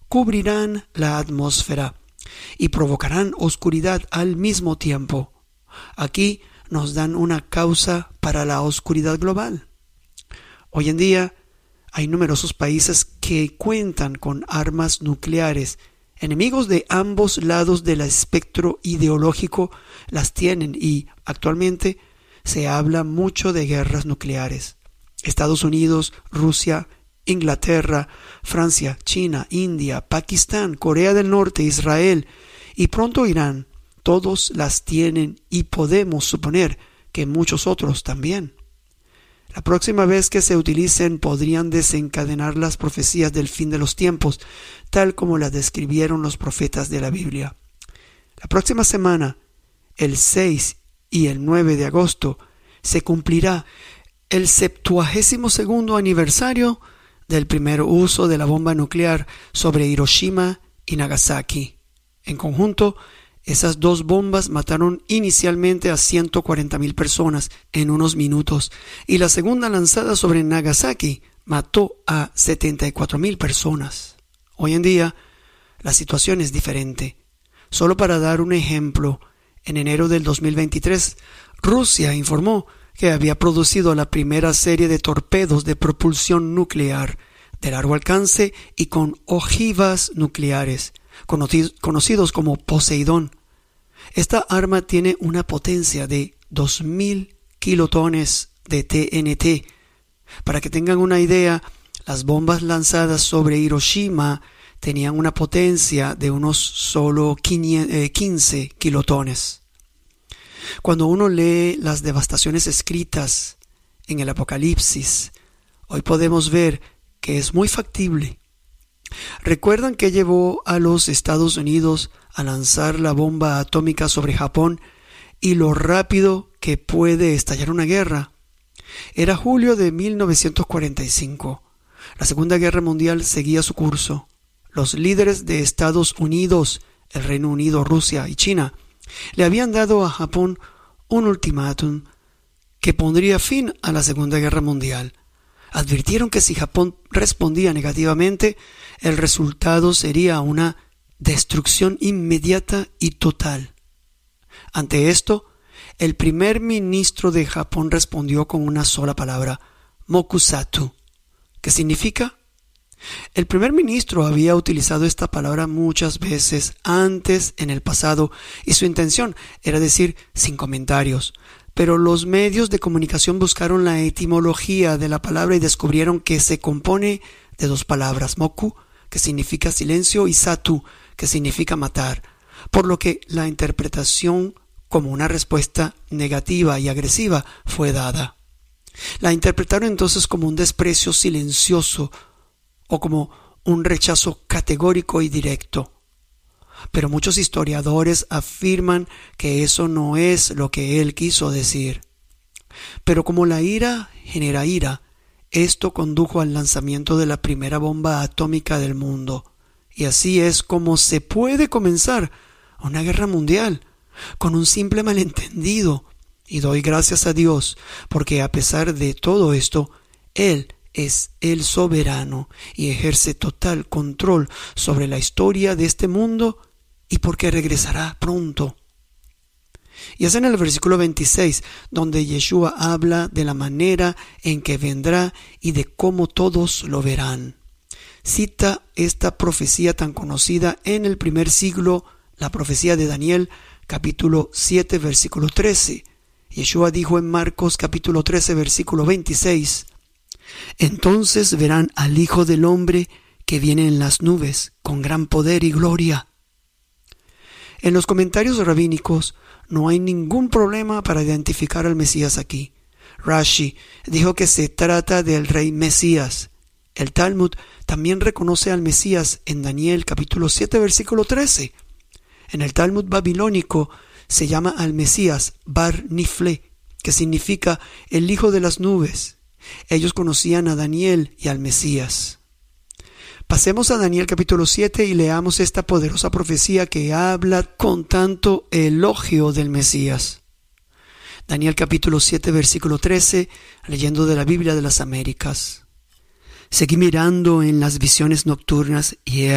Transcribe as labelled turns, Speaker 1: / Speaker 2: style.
Speaker 1: cubrirán la atmósfera y provocarán oscuridad al mismo tiempo. Aquí nos dan una causa para la oscuridad global. Hoy en día hay numerosos países que cuentan con armas nucleares. Enemigos de ambos lados del espectro ideológico las tienen y actualmente se habla mucho de guerras nucleares. Estados Unidos, Rusia, Inglaterra, Francia, China, India, Pakistán, Corea del Norte, Israel y pronto Irán, todos las tienen y podemos suponer que muchos otros también. La próxima vez que se utilicen podrían desencadenar las profecías del fin de los tiempos, tal como las describieron los profetas de la Biblia. La próxima semana, el 6 y el 9 de agosto, se cumplirá el 72º aniversario del primer uso de la bomba nuclear sobre Hiroshima y Nagasaki. En conjunto, esas dos bombas mataron inicialmente a 140,000 personas en unos minutos y la segunda lanzada sobre Nagasaki mató a 74,000 personas. Hoy en día, la situación es diferente. Solo para dar un ejemplo, en enero del 2023, Rusia informó que había producido la primera serie de torpedos de propulsión nuclear de largo alcance y con ojivas nucleares, conocidos como Poseidón. Esta arma tiene una potencia de 2,000 kilotones de TNT. Para que tengan una idea, las bombas lanzadas sobre Hiroshima tenían una potencia de unos solo 15 kilotones. Cuando uno lee las devastaciones escritas en el Apocalipsis, hoy podemos ver que es muy factible. ¿Recuerdan que llevó a los Estados Unidos a lanzar la bomba atómica sobre Japón y lo rápido que puede estallar una guerra? Era julio de 1945. La Segunda Guerra Mundial seguía su curso. Los líderes de Estados Unidos, el Reino Unido, Rusia y China le habían dado a Japón un ultimátum que pondría fin a la Segunda Guerra Mundial. Advirtieron que si Japón respondía negativamente, el resultado sería una destrucción inmediata y total. Ante esto, el primer ministro de Japón respondió con una sola palabra, mokusatsu, que significa. El primer ministro había utilizado esta palabra muchas veces antes en el pasado y su intención era decir sin comentarios, pero los medios de comunicación buscaron la etimología de la palabra y descubrieron que se compone de dos palabras, moku, que significa silencio, y satu, que significa matar, por lo que la interpretación como una respuesta negativa y agresiva fue dada. La interpretaron entonces como un desprecio silencioso o como un rechazo categórico y directo. Pero muchos historiadores afirman que eso no es lo que él quiso decir. Pero como la ira genera ira, esto condujo al lanzamiento de la primera bomba atómica del mundo. Y así es como se puede comenzar una guerra mundial, con un simple malentendido. Y doy gracias a Dios, porque a pesar de todo esto, Él es el soberano y ejerce total control sobre la historia de este mundo y porque regresará pronto. Y es en el versículo 26 donde Yeshua habla de la manera en que vendrá y de cómo todos lo verán. Cita esta profecía tan conocida en el primer siglo, la profecía de Daniel, capítulo 7, versículo 13. Yeshua dijo en Marcos, capítulo 13, versículo 26, entonces verán al Hijo del Hombre que viene en las nubes con gran poder y gloria. En los comentarios rabínicos no hay ningún problema para identificar al Mesías aquí. Rashi dijo que se trata del rey Mesías. El Talmud también reconoce al Mesías en Daniel capítulo 7 versículo 13. En el Talmud babilónico se llama al Mesías Bar Nifle, que significa el hijo de las nubes. Ellos conocían a Daniel y al Mesías. Pasemos a Daniel capítulo 7 y leamos esta poderosa profecía que habla con tanto elogio del Mesías. Daniel capítulo 7 versículo 13, leyendo de la Biblia de las Américas. Seguí mirando en las visiones nocturnas y he